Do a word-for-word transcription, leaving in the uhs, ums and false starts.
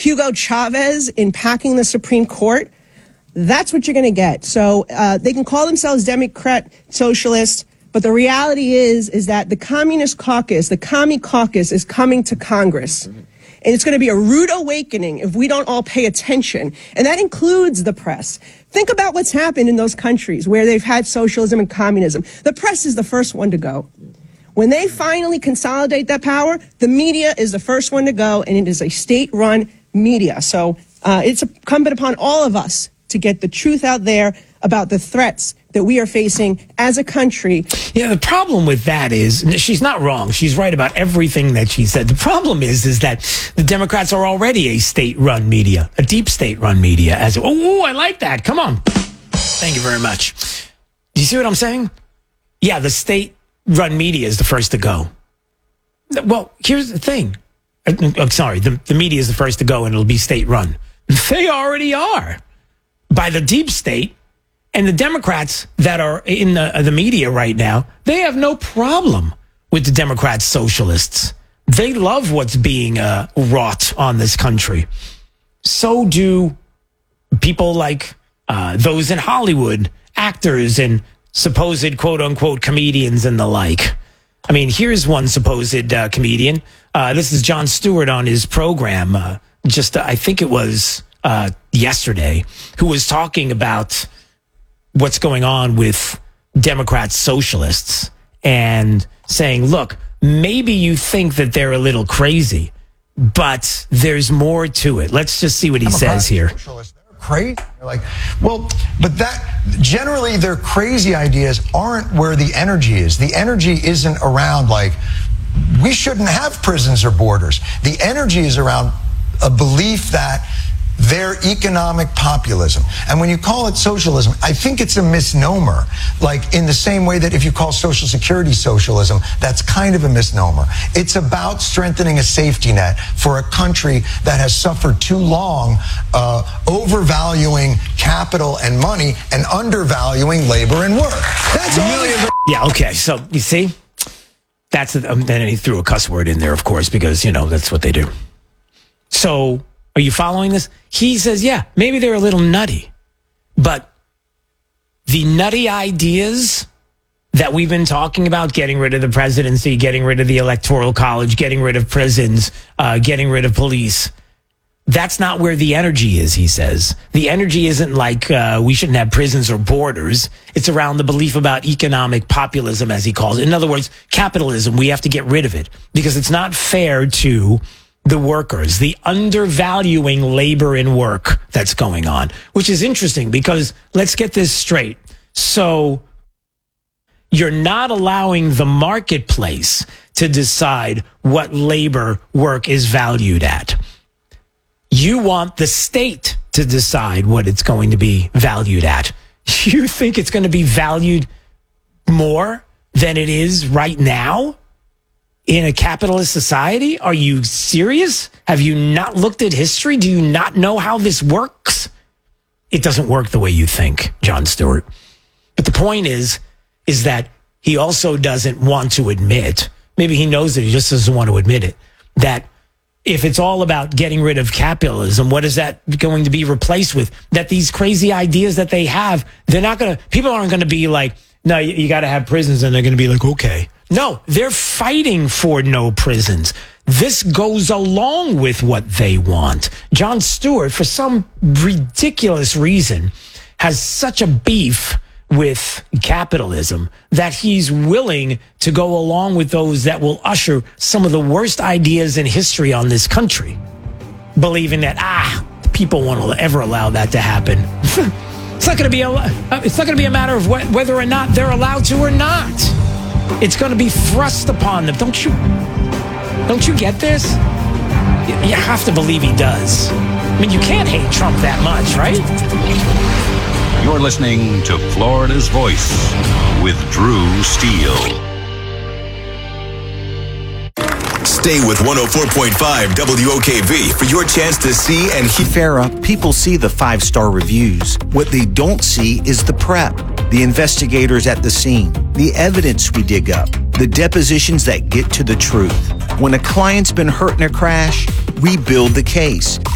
Hugo Chavez in packing the Supreme Court, that's what you're going to get. So uh, they can call themselves Democrat socialists, but the reality is, is that the Communist Caucus, the Commie Caucus, is coming to Congress. Mm-hmm. And it's going to be a rude awakening if we don't all pay attention. And that includes the press. Think about what's happened in those countries where they've had socialism and communism. The press is the first one to go. When they finally consolidate that power, the media is the first one to go, and it is a state-run media. So uh, it's incumbent upon all of us to get the truth out there about the threats that we are facing as a country. Yeah, the problem with that is, she's not wrong. She's right about everything that she said. The problem is, is that the Democrats are already a state-run media, a deep state-run media. As oh, I like that. Come on. Thank you very much. Do you see what I'm saying? Yeah, the state-run media is the first to go. Well, here's the thing. I'm sorry, the, the media is the first to go, and it'll be state-run. They already are. By the deep state. And the Democrats that are in the, the media right now, they have no problem with the Democrats socialists. They love what's being uh, wrought on this country. So do people like uh, those in Hollywood, actors and supposed quote unquote comedians and the like. I mean, here's one supposed uh, comedian. Uh, this is Jon Stewart on his program. Uh, just, uh, I think it was uh, yesterday, who was talking about what's going on with Democrat socialists and saying, look, maybe you think that they're a little crazy, but there's more to it. Let's just see what he Democrat says here. Socialists, they're crazy. They're like, well, but that generally their crazy ideas aren't where the energy is. The energy isn't around like, we shouldn't have prisons or borders. The energy is around a belief that their economic populism. And when you call it socialism, I think it's a misnomer. Like in the same way that if you call Social Security socialism, that's kind of a misnomer. It's about strengthening a safety net for a country that has suffered too long, uh, overvaluing capital and money and undervaluing labor and work. That's all. Yeah, okay. So you see, that's, um, then he threw a cuss word in there, of course, because, you know, that's what they do. So, are you following this? He says, yeah, maybe they're a little nutty, but the nutty ideas that we've been talking about, getting rid of the presidency, getting rid of the electoral college, getting rid of prisons, uh, getting rid of police, that's not where the energy is, he says. The energy isn't like uh, we shouldn't have prisons or borders. It's around the belief about economic populism, as he calls it. In other words, capitalism, we have to get rid of it because it's not fair to the workers, the undervaluing labor and work that's going on, which is interesting because let's get this straight. So you're not allowing the marketplace to decide what labor work is valued at. You want the state to decide what it's going to be valued at. You think it's going to be valued more than it is right now? In a capitalist society? Are you serious? Have you not looked at history? Do you not know how this works? It doesn't work the way you think, Jon Stewart. But the point is, is that he also doesn't want to admit, maybe he knows it, he just doesn't want to admit it, that if it's all about getting rid of capitalism, what is that going to be replaced with? That these crazy ideas that they have, they're not going to, people aren't going to be like, no, you, you got to have prisons, and they're going to be like, okay. No, they're fighting for no prisons. This goes along with what they want. Jon Stewart, for some ridiculous reason, has such a beef with capitalism that he's willing to go along with those that will usher some of the worst ideas in history on this country, believing that, ah, people won't ever allow that to happen. It's not going to be a, it's not going to be a matter of wh- whether or not they're allowed to or not. It's going to be thrust upon them. Don't you, don't you get this? You, you have to believe he does. I mean, you can't hate Trump that much, right? You're listening to Florida's Voice with Drew Steele. Stay with one oh four point five W O K V for your chance to see and hear. Farah, people see the five-star reviews. What they don't see is the prep, the investigators at the scene, the evidence we dig up, the depositions that get to the truth. When a client's been hurt in a crash, we build the case.